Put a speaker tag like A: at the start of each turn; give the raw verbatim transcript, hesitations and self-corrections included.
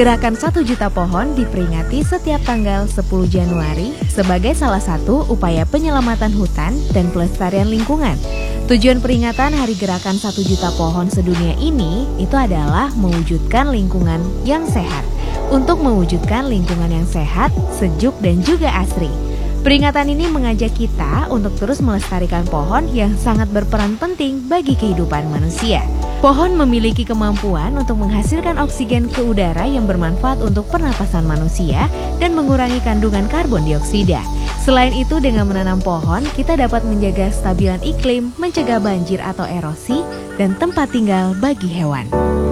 A: Gerakan satu juta pohon diperingati setiap tanggal sepuluh Januari sebagai salah satu upaya penyelamatan hutan dan pelestarian lingkungan. Tujuan peringatan Hari Gerakan satu juta pohon sedunia ini itu adalah mewujudkan lingkungan yang sehat. Untuk mewujudkan lingkungan yang sehat, sejuk dan juga asri. Peringatan ini mengajak kita untuk terus melestarikan pohon yang sangat berperan penting bagi kehidupan manusia. Pohon memiliki kemampuan untuk menghasilkan oksigen ke udara yang bermanfaat untuk pernapasan manusia dan mengurangi kandungan karbon dioksida. Selain itu, dengan menanam pohon, kita dapat menjaga stabilan iklim, mencegah banjir atau erosi, dan tempat tinggal bagi hewan.